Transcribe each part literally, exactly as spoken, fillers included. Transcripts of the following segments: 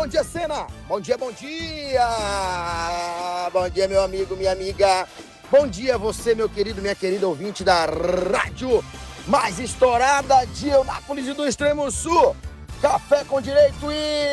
dia, Sena. Bom dia, bom dia. Bom dia, meu amigo, minha amiga. Bom dia você, meu querido, minha querida ouvinte da rádio mais estourada de Eunápolis e do Extremo Sul. Café com Direito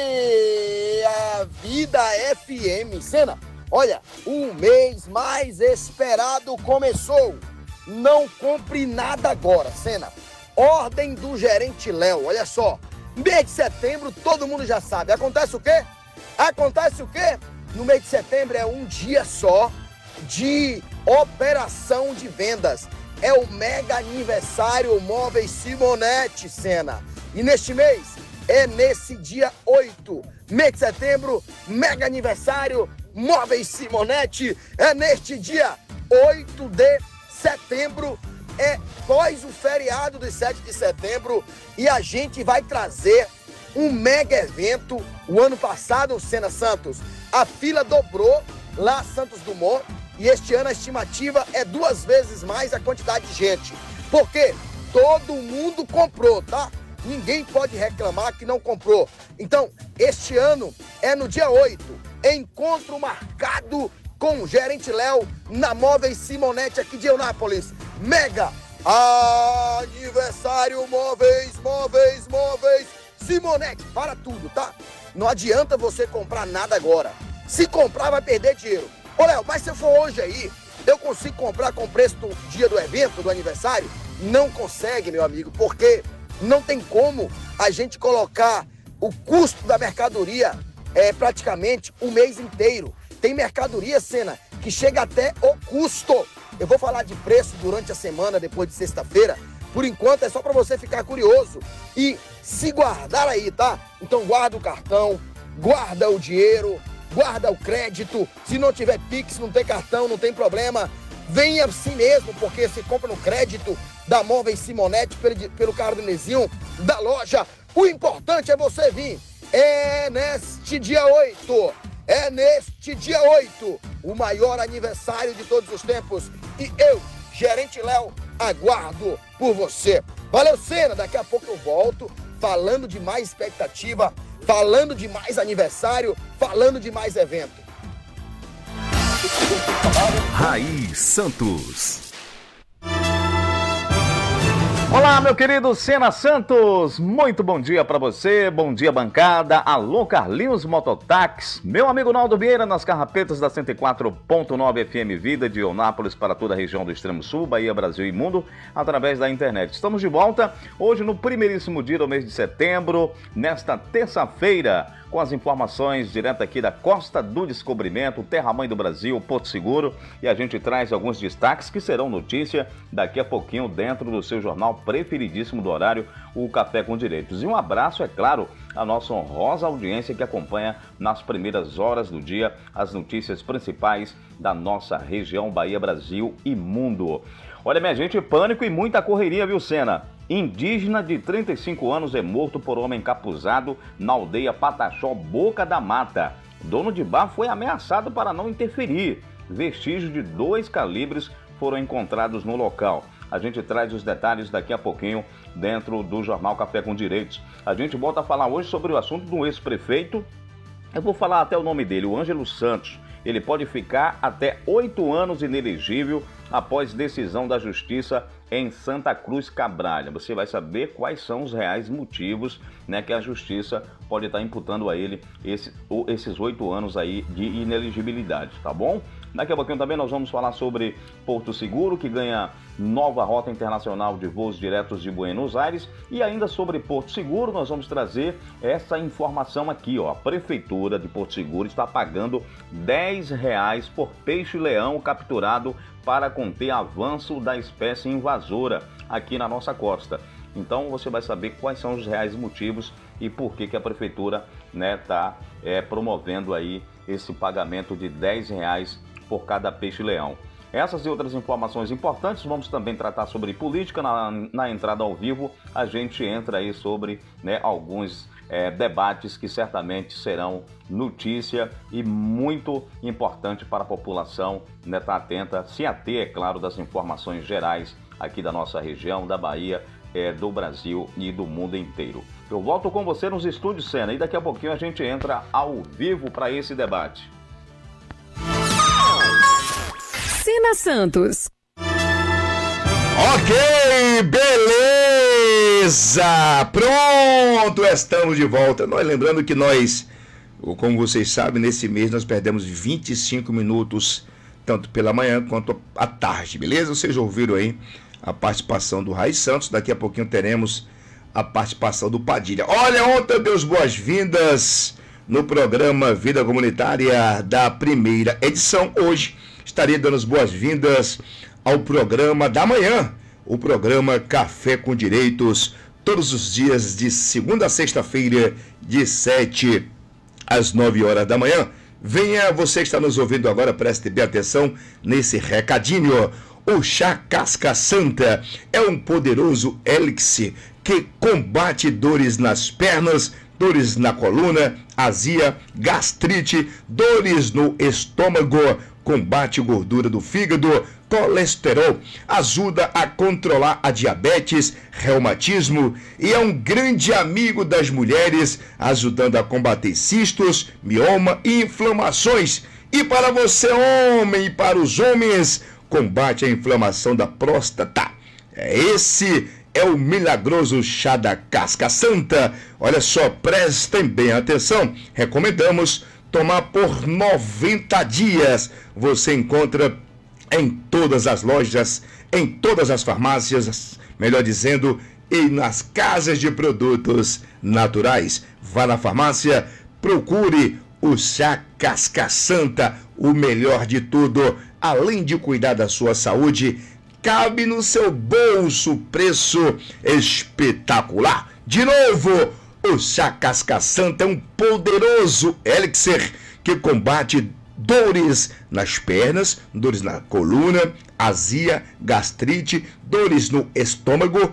e a Vida F M. Sena, olha, o mês mais esperado começou. Não compre nada agora, Sena. Ordem do gerente Léo, olha só. Mês de setembro, todo mundo já sabe. Acontece o quê? Acontece o quê? No mês de setembro é um dia só de operação de vendas. É o mega aniversário Móveis Simonetti, Sena. E neste mês, é nesse dia oito, mês de setembro, mega aniversário Móveis Simonetti. É neste dia oito de setembro, é pós o feriado de sete de setembro, e a gente vai trazer um mega evento. O ano passado, Sena Santos, a fila dobrou lá Santos Dumont, e este ano a estimativa é duas vezes mais a quantidade de gente. Porque todo mundo comprou, tá? Ninguém pode reclamar que não comprou. Então, este ano é no dia oito, encontro marcado com o gerente Léo na Móveis Simonetti aqui de Eunápolis. Mega aniversário Móveis, Móveis, Móveis Simonetti. Para tudo, tá? Não adianta você comprar nada agora. Se comprar, vai perder dinheiro. Ô, Léo, mas se eu for hoje aí, eu consigo comprar com o preço do dia do evento, do aniversário? Não consegue, meu amigo, porque não tem como a gente colocar o custo da mercadoria é, praticamente o mês inteiro. Tem mercadoria, Sena, que chega até o custo. Eu vou falar de preço durante a semana, depois de sexta-feira. Por enquanto é só para você ficar curioso e se guardar aí, tá? Então guarda o cartão, guarda o dinheiro, guarda o crédito. Se não tiver Pix, não tem cartão, não tem problema. Venha assim mesmo, porque se compra no crédito da Móveis Simonetti pelo, pelo carnezinho da loja. O importante é você vir. É neste dia oito. É neste dia oito, o maior aniversário de todos os tempos. E eu, gerente Léo, aguardo por você. Valeu, Sena. Daqui a pouco eu volto falando de mais expectativa, falando de mais aniversário, falando de mais evento. Raiz Santos. Olá, meu querido Sena Santos, muito bom dia para você, bom dia bancada, alô Carlinhos Mototáxi, meu amigo Naldo Vieira nas carrapetas da cento e quatro ponto nove F M Vida de Eunápolis para toda a região do Extremo Sul, Bahia, Brasil e mundo, através da internet. Estamos de volta hoje no primeiríssimo dia do mês de setembro, nesta terça-feira, com as informações direto aqui da Costa do Descobrimento, Terra-Mãe do Brasil, Porto Seguro, e a gente traz alguns destaques que serão notícia daqui a pouquinho dentro do seu jornal preferidíssimo do horário, o Café com Direitos. E um abraço, é claro, à nossa honrosa audiência que acompanha nas primeiras horas do dia as notícias principais da nossa região Bahia, Brasil e mundo. Olha, minha gente, pânico e muita correria, viu, Sena? Indígena de trinta e cinco anos é morto por homem encapuzado na aldeia Pataxó, Boca da Mata. Dono de bar foi ameaçado para não interferir. Vestígios de dois calibres foram encontrados no local. A gente traz os detalhes daqui a pouquinho dentro do Jornal Café com Direitos. A gente volta a falar hoje sobre o assunto do ex-prefeito. Eu vou falar até o nome dele, o Ângelo Santos. Ele pode ficar até oito anos inelegível após decisão da Justiça em Santa Cruz Cabralha. Você vai saber quais são os reais motivos, né, que a Justiça pode estar imputando a ele esse, esses oito anos aí de inelegibilidade, tá bom? Daqui a pouquinho também nós vamos falar sobre Porto Seguro, que ganha nova rota internacional de voos diretos de Buenos Aires, e ainda sobre Porto Seguro nós vamos trazer essa informação aqui, ó. A Prefeitura de Porto Seguro está pagando dez reais por peixe-leão capturado para conter avanço da espécie invasora aqui na nossa costa. Então você vai saber quais são os reais motivos e por que, que a Prefeitura, né, tá, é, promovendo aí esse pagamento de dez reais por cada peixe-leão. Essas e outras informações importantes, vamos também tratar sobre política. Na, na entrada ao vivo, a gente entra aí sobre, né, alguns é, debates que certamente serão notícia e muito importante para a população, né, estar atenta, se ater, é claro, das informações gerais aqui da nossa região, da Bahia, é, do Brasil e do mundo inteiro. Eu volto com você nos estúdios Sena e daqui a pouquinho a gente entra ao vivo para esse debate. Sena Santos. Ok, beleza! Pronto, estamos de volta. Nós lembrando que nós, como vocês sabem, nesse mês nós perdemos vinte e cinco minutos, tanto pela manhã quanto à tarde, beleza? Vocês ouviram aí a participação do Raí Santos, daqui a pouquinho teremos a participação do Padilha. Olha, ontem eu dei as boas-vindas no programa Vida Comunitária da primeira edição. Hoje estaria dando as boas-vindas ao programa da manhã, o programa Café com Direitos, todos os dias de segunda a sexta-feira, de sete às nove horas da manhã. Venha, você que está nos ouvindo agora, preste bem atenção nesse recadinho. O chá Casca Santa é um poderoso elixir que combate dores nas pernas, dores na coluna, azia, gastrite, dores no estômago, combate gordura do fígado, colesterol, ajuda a controlar a diabetes, reumatismo e é um grande amigo das mulheres, ajudando a combater cistos, mioma e inflamações. E para você, homem, e para os homens, combate a inflamação da próstata. Esse é o milagroso chá da Casca Santa. Olha só, prestem bem atenção. Recomendamos tomar por noventa dias. Você encontra em todas as lojas, em todas as farmácias, melhor dizendo, e nas casas de produtos naturais. Vá na farmácia, procure o chá Casca Santa, o melhor de tudo. Além de cuidar da sua saúde, cabe no seu bolso, preço espetacular. De novo, o chá Casca Santa é um poderoso elixir que combate dores nas pernas, dores na coluna, azia, gastrite, dores no estômago,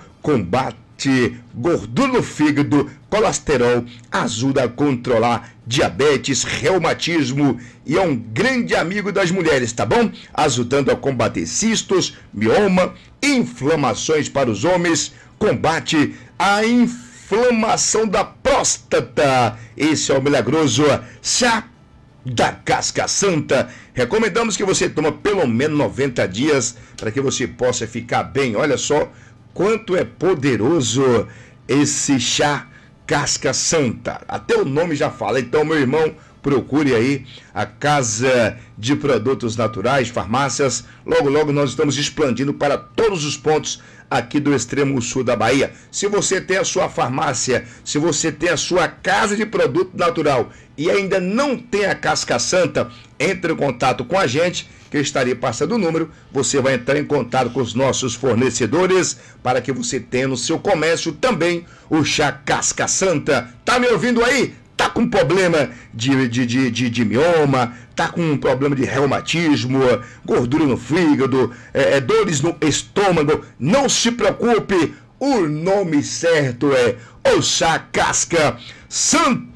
combate gordura no fígado, colesterol, ajuda a controlar diabetes, reumatismo e é um grande amigo das mulheres, tá bom? Ajudando a combater cistos, mioma, inflamações para os homens, combate a inflamação da próstata. Esse é o milagroso chá da Casca Santa. Recomendamos que você tome pelo menos noventa dias para que você possa ficar bem. Olha só quanto é poderoso esse chá Casca Santa. Até o nome já fala. Então, meu irmão, procure aí a Casa de Produtos Naturais, farmácias. Logo, logo nós estamos expandindo para todos os pontos aqui do extremo sul da Bahia. Se você tem a sua farmácia, se você tem a sua casa de produto natural e ainda não tem a Casca Santa, entre em contato com a gente, que eu estarei passando o número. Você vai entrar em contato com os nossos fornecedores para que você tenha no seu comércio também o chá Casca Santa. Tá me ouvindo aí? Tá com problema de, de, de, de, de mioma, tá com um problema de reumatismo, gordura no fígado, é, é, dores no estômago, não se preocupe, o nome certo é o chá Casca Santa.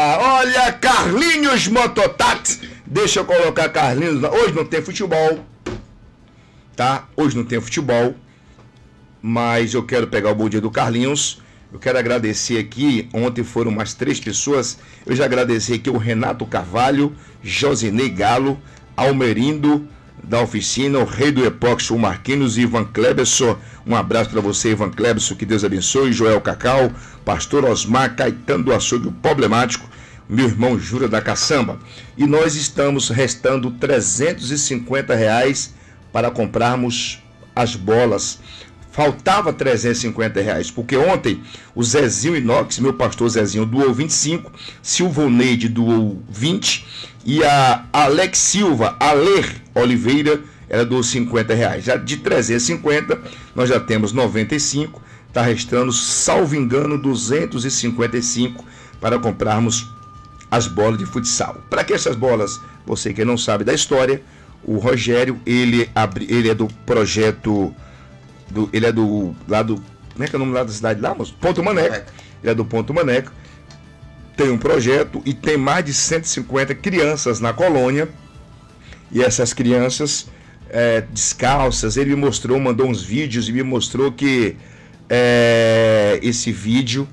Olha, Carlinhos Mototáxi, deixa eu colocar Carlinhos, hoje não tem futebol, tá? Hoje não tem futebol, mas eu quero pegar o bom dia do Carlinhos. Eu quero agradecer aqui, ontem foram mais três pessoas, eu já agradeci aqui o Renato Carvalho, Josinei Galo, Almerindo da oficina, o Rei do Epóxi, o Marquinhos e Ivan Kleberson. Um abraço para você, Ivan Kleberson, que Deus abençoe. Joel Cacau, Pastor Osmar, Caetano do Açougue Problemático, meu irmão Jura da Caçamba. E nós estamos restando trezentos e cinquenta reais para comprarmos as bolas. Faltava trezentos e cinquenta reais, porque ontem o Zezinho Inox, meu pastor Zezinho, doou vinte e cinco, Silvoneide doou vinte e a Alex Silva, Aler Oliveira, ela doou cinquenta reais. Já de trezentos e cinquenta, nós já temos noventa e cinco, está restando, salvo engano, duzentos e cinquenta e cinco para comprarmos as bolas de futsal. Para que essas bolas, você que não sabe da história, o Rogério, ele, abre, ele é do projeto... Do, ele é do lá do, como é que é o nome lá da cidade lá, moço? Ponto Maneco. Ele é do Ponto Maneco. Tem um projeto e tem mais de cento e cinquenta crianças na colônia. E essas crianças é, descalças, ele me mostrou, mandou uns vídeos e me mostrou que é, esse vídeo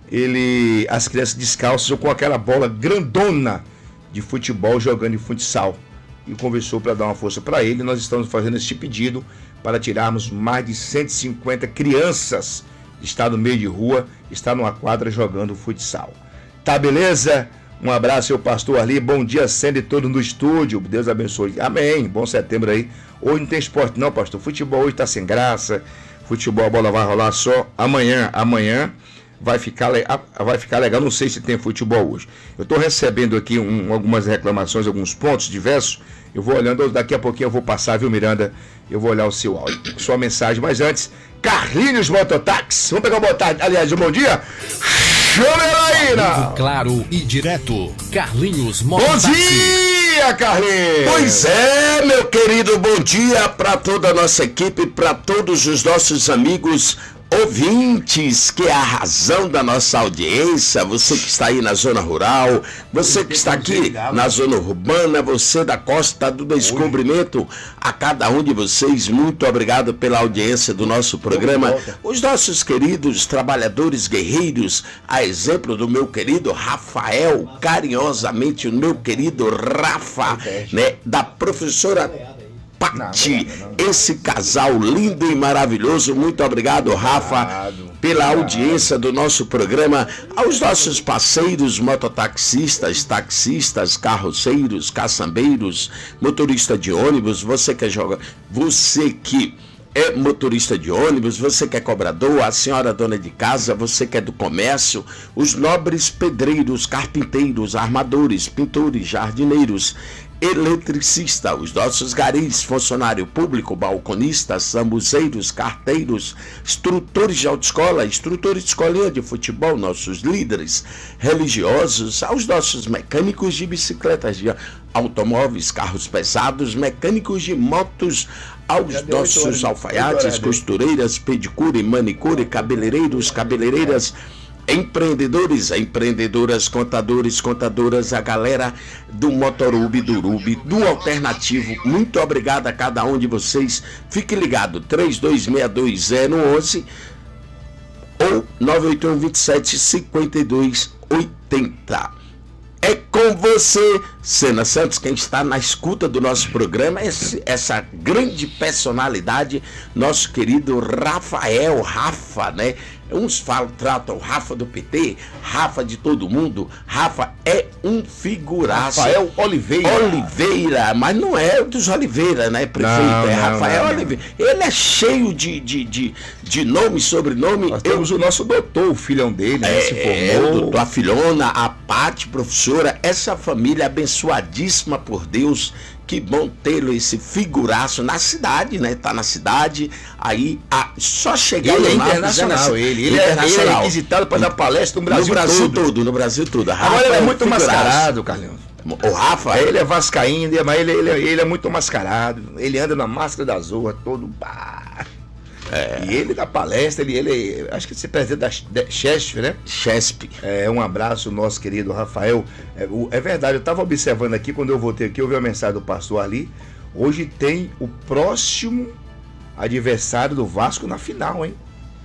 ele, as crianças descalças ou com aquela bola grandona de futebol jogando em futsal. E conversou para dar uma força para ele. Nós estamos fazendo esse pedido para tirarmos mais de cento e cinquenta crianças que estão no meio de rua, está numa quadra jogando futsal. Tá beleza? Um abraço, seu pastor Arli. Bom dia, sendo todo no estúdio. Deus abençoe. Amém. Bom setembro aí. Hoje não tem esporte não, pastor. Futebol hoje tá sem graça. Futebol, a bola vai rolar só amanhã. Amanhã vai ficar, vai ficar legal. Não sei se tem futebol hoje. Eu estou recebendo aqui um, algumas reclamações, alguns pontos diversos. Eu vou olhando, daqui a pouquinho eu vou passar, viu, Miranda? Eu vou olhar o seu áudio, sua mensagem. Mas antes, Carlinhos Mototáxi. Vamos pegar o botar, aliás, um bom dia. Chama ela aí, Vivo claro e direto. Carlinhos Mototáxi. Bom dia, Carlinhos. Pois é, meu querido, bom dia para toda a nossa equipe, para todos os nossos amigos ouvintes, que é a razão da nossa audiência. Você que está aí na zona rural, você que está aqui na zona urbana, você da costa do descobrimento, a cada um de vocês, muito obrigado pela audiência do nosso programa. Os nossos queridos trabalhadores guerreiros, a exemplo do meu querido Rafael, carinhosamente o meu querido Rafa, né, da professora Pati, esse casal lindo e maravilhoso. Muito obrigado, Rafa, pela audiência do nosso programa. Aos nossos parceiros mototaxistas, taxistas, carroceiros, caçambeiros, motorista de ônibus, você que joga, você que é motorista de ônibus, você que é cobrador, a senhora dona de casa, você que é do comércio, os nobres pedreiros, carpinteiros, armadores, pintores, jardineiros, eletricista, os nossos garis, funcionário público, balconistas, sambuzeiros, carteiros, instrutores de autoescola, instrutores de escolinha de futebol, nossos líderes religiosos, aos nossos mecânicos de bicicletas, de automóveis, carros pesados, mecânicos de motos, aos nossos alfaiates, costureiras, pedicure, manicure, cabeleireiros, cabeleireiras, empreendedores, empreendedoras, contadores, contadoras, a galera do Motorub, do Urub, do Alternativo, muito obrigado a cada um de vocês. Fique ligado, três dois seis dois zero um um ou nove oito um, dois sete, cinco dois oito zero. É com você, Sena Santos, quem está na escuta do nosso programa, esse, essa grande personalidade, nosso querido Rafael, Rafa, né? Uns falam, tratam Rafa do P T, Rafa de todo mundo. Rafa é um figuraço. Rafael Oliveira. Oliveira, mas não é dos Oliveira, né, prefeito? Não, é não, Rafael não, Oliveira. Ele é cheio de, de, de, de nome e sobrenome. Nós temos Eu... o nosso doutor, o filhão dele, né? É, Se formou. o doutor Afilhona, a Pati, professora, essa família abençoadíssima por Deus. Que bom tê-lo, esse figuraço na cidade, né? Tá na cidade, aí a, só chegar ele é lá, internacional, ele, ele, internacional. É, ele é requisitado para dar palestra no Brasil, no Brasil todo. todo. No Brasil todo. Agora ele é muito figuraço. mascarado, Carlinhos. O Rafa, Ele é vascaíno, mas ele, ele, ele é muito mascarado. Ele anda na máscara da zorra, todo pá. É. E ele dá palestra, ele, ele acho que esse presidente da Chesp, né? Chesp. É, um abraço, nosso querido Rafael. É, o, é verdade, eu estava observando aqui, quando eu voltei aqui, eu vi a mensagem do pastor ali. Hoje tem o próximo adversário do Vasco na final, hein?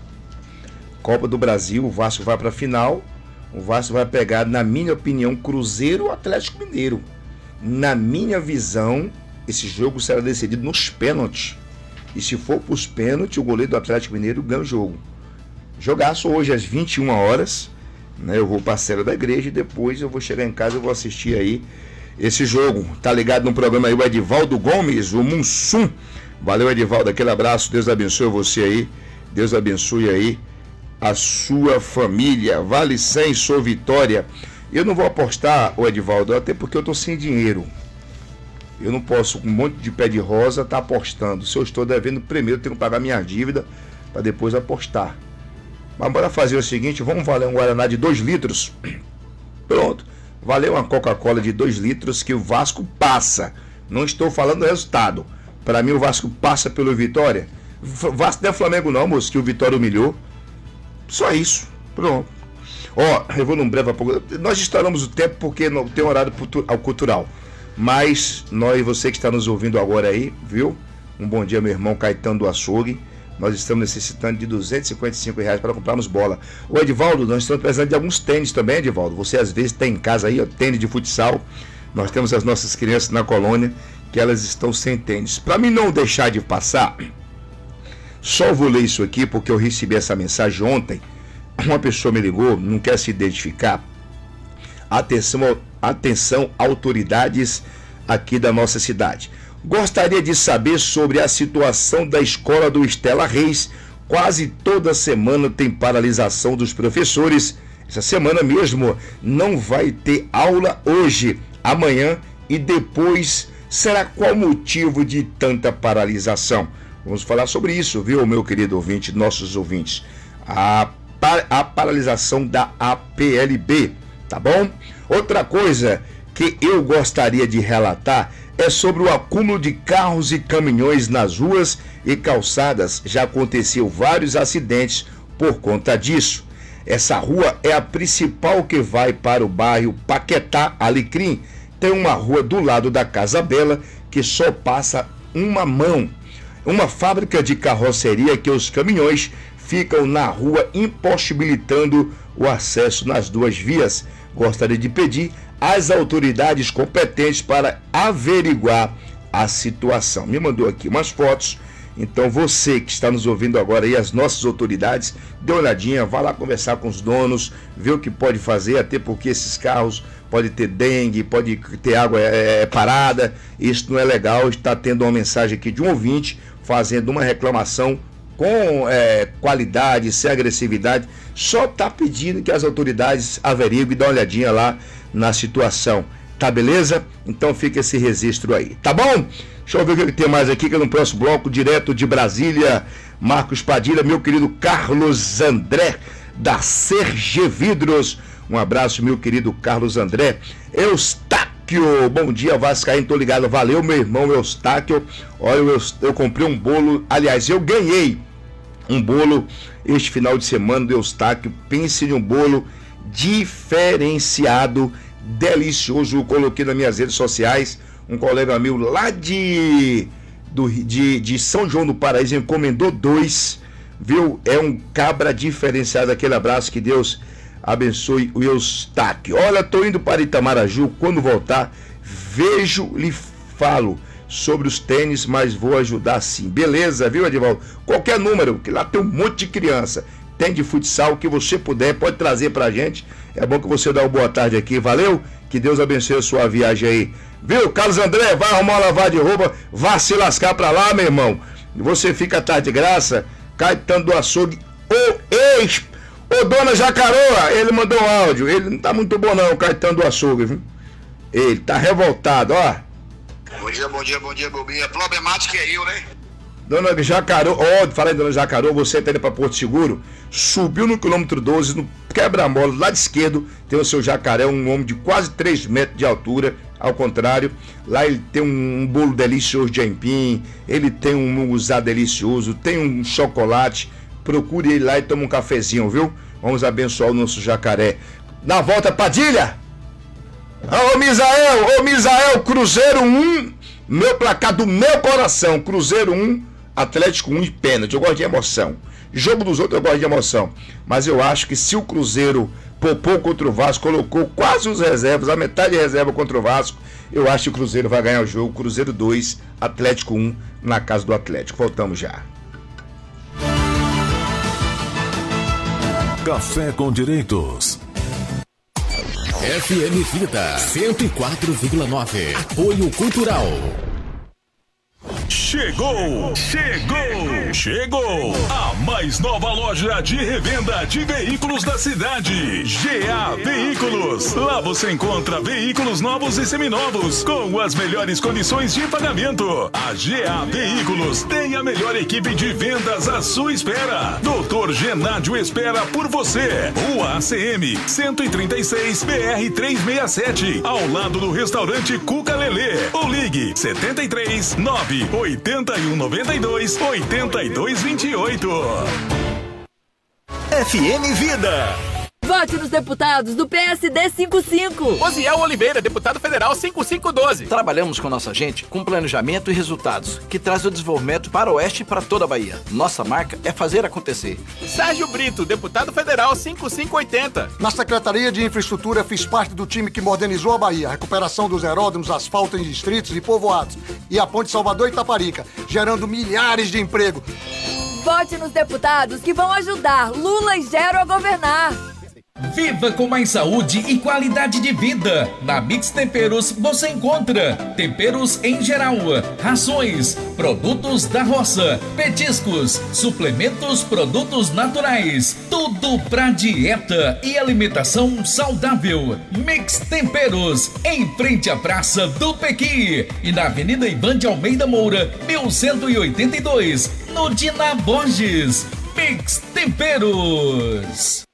Copa do Brasil, o Vasco vai para a final. O Vasco vai pegar, na minha opinião, Cruzeiro ou Atlético Mineiro. Na minha visão, esse jogo será decidido nos pênaltis. E se for para os pênaltis, o goleiro do Atlético Mineiro ganha o jogo. Jogaço hoje às vinte e uma horas. Né, eu vou para a cela da igreja e depois eu vou chegar em casa e vou assistir aí esse jogo. Tá ligado no programa aí o Edivaldo Gomes, o Mussum. Valeu, Edivaldo, aquele abraço. Deus abençoe você aí. Deus abençoe aí a sua família. Vale cem, sou Vitória. Eu não vou apostar, o Edivaldo, até porque eu tô sem dinheiro. Eu não posso, com um monte de pé de rosa, estar tá apostando. Se eu estou devendo, primeiro eu tenho que pagar minha dívida para depois apostar. Mas bora fazer o seguinte, vamos valer um Guaraná de dois litros. Pronto. Valeu uma Coca-Cola de dois litros que o Vasco passa. Não estou falando do resultado. Para mim o Vasco passa pelo Vitória. Vasco não é Flamengo não, moço, que o Vitória humilhou. Só isso. Pronto. Ó, eu vou num breve... Nós estouramos o tempo porque não tem horário cultural. Mas nós, você que está nos ouvindo agora aí, viu? Um bom dia, meu irmão Caetano do Açougue. nós estamos necessitando de duzentos e cinquenta e cinco reais para comprarmos bola. Ô Edivaldo, nós estamos precisando de alguns tênis também, Edivaldo. Você às vezes tem em casa aí, ó, tênis de futsal. Nós temos as nossas crianças na colônia que elas estão sem tênis. Para mim não deixar de passar, só vou ler isso aqui porque eu recebi essa mensagem ontem. Uma pessoa me ligou, não quer se identificar. Atenção, atenção, autoridades aqui da nossa cidade. Gostaria de saber sobre a situação da escola do Estela Reis. Quase toda semana tem paralisação dos professores. Essa semana mesmo não vai ter aula hoje, amanhã e depois. Será qual o motivo de tanta paralisação? Vamos falar sobre isso, viu, meu querido ouvinte, nossos ouvintes. A, a paralisação da A P L B, tá bom? Outra coisa que eu gostaria de relatar é sobre o acúmulo de carros e caminhões nas ruas e calçadas. Já aconteceu vários acidentes por conta disso. Essa rua é a principal que vai para o bairro Paquetá, Alecrim. Tem uma rua do lado da Casa Bela que só passa uma mão. Uma fábrica de carroceria que os caminhões ficam na rua impossibilitando o acesso nas duas vias. Gostaria de pedir às autoridades competentes para averiguar a situação. Me mandou aqui umas fotos. Então você que está nos ouvindo agora e as nossas autoridades, dê uma olhadinha, vá lá conversar com os donos, ver o que pode fazer, até porque esses carros podem ter dengue, pode ter água é, parada. Isso não é legal. Está tendo uma mensagem aqui de um ouvinte fazendo uma reclamação com é, qualidade, sem agressividade. Só está pedindo que as autoridades averiguem e dê uma olhadinha lá na situação. Tá beleza? Então fica esse registro aí, tá bom? Deixa eu ver o que tem mais aqui, que é no próximo bloco, direto de Brasília, Marcos Padilha, meu querido Carlos André, da Serge Vidros. Um abraço, meu querido Carlos André. Eustáquio, bom dia, Vascaíno, tô ligado, valeu, meu irmão Eustáquio. Olha, eu, eu comprei um bolo, aliás, eu ganhei um bolo este final de semana do Eustáquio. Pense em um bolo diferenciado, delicioso. Eu coloquei nas minhas redes sociais. Um colega meu lá de, do, de, de São João do Paraíso encomendou dois, viu? É um cabra diferenciado. Aquele abraço, que Deus abençoe o Eustáquio. Olha, tô indo para Itamaraju. Quando voltar, vejo, lhe falo sobre os tênis, mas vou ajudar sim. Beleza, viu, Edivaldo? Qualquer número, que lá tem um monte de criança. Tem de futsal, que você puder, pode trazer pra gente. É bom que você dá uma boa tarde aqui, valeu? Que Deus abençoe a sua viagem aí. Viu, Carlos André, vai arrumar uma lavagem de roupa, vá se lascar pra lá, meu irmão. Você fica tarde de graça. Caetano do Açougue, ô ex, ô dona Jacaroa, ele mandou um áudio. Ele não tá muito bom não, Caetano do Açougue, viu? Ele tá revoltado, ó. Bom dia, bom dia, bom dia, bobinha. Problemática é eu, né? Dona Jacaroa, ó, oh, fala aí, Dona Jacaroa, você tá indo pra Porto Seguro, subiu no quilômetro doze, no quebra-mola, lado esquerdo, tem o seu jacaré, um homem de quase três metros de altura. Ao contrário, lá ele tem um, um bolo delicioso de aipim, ele tem um munguzá delicioso, tem um chocolate. Procure ele lá e toma um cafezinho, viu? Vamos abençoar o nosso jacaré. Na volta, Padilha! Ô Misael, ô Misael, Cruzeiro um, meu placar do meu coração, Cruzeiro um, Atlético um e pênalti. Eu gosto de emoção. Jogo dos outros eu gosto de emoção. Mas eu acho que se o Cruzeiro popou contra o Vasco, colocou quase os reservas, a metade de reserva contra o Vasco, eu acho que o Cruzeiro vai ganhar o jogo. Cruzeiro dois, Atlético um, na casa do Atlético. Voltamos já. Café com Direitos. F M Vida cento e quatro vírgula nove. Apoio Cultural. Chegou, chegou, chegou a mais nova loja de revenda de veículos da cidade, G A Veículos. Lá você encontra veículos novos e seminovos com as melhores condições de pagamento. A G A Veículos tem a melhor equipe de vendas à sua espera. doutor Genádio espera por você. Rua A C M cento e trinta e seis, B R trezentos e sessenta e sete, ao lado do restaurante Cuca Lelê. Ou ligue setenta e três, nove oitenta e um, noventa e dois, oitenta e dois, vinte e oito. F M Vida. Vote nos deputados do P S D cinquenta e cinco. Osiel Oliveira, deputado federal cinquenta e cinco doze. Trabalhamos com nossa gente com planejamento e resultados, que traz o desenvolvimento para o oeste e para toda a Bahia. Nossa marca é fazer acontecer. Sérgio Brito, deputado federal cinquenta e cinco oitenta. Na Secretaria de Infraestrutura fiz parte do time que modernizou a Bahia, a recuperação dos aeródromos, asfalto em distritos e povoados, e a ponte Salvador e Itaparica, gerando milhares de empregos. Vote nos deputados que vão ajudar Lula e Gero a governar. Viva com mais saúde e qualidade de vida. Na Mix Temperos você encontra temperos em geral, rações, produtos da roça, petiscos, suplementos, produtos naturais. Tudo pra dieta e alimentação saudável. Mix Temperos, em frente à Praça do Pequi e na Avenida Ivan de Almeida Moura, mil cento e oitenta e dois, no Dina Borges. Mix Temperos.